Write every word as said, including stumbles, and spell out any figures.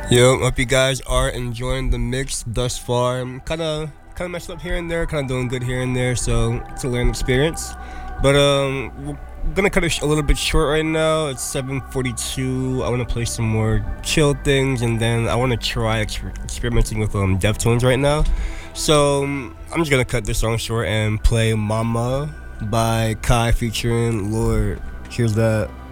Yo, hope you guys are enjoying the mix thus far. I'm kind of kind of messed up here and there, kind of doing good here and there, so it's a learning experience. But um, we're gonna cut it sh- a little bit short right now. It's seven forty-two. I want to play some more chill things, and then I want to try exper- experimenting with um Deftones right now. So um, I'm just gonna cut this song short and play "Mama" by Kai featuring Lord. Here's that.